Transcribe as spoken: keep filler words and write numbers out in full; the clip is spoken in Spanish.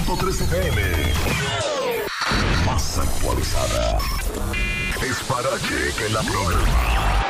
punto tres F M. Más actualizada. Es para que, que la programa.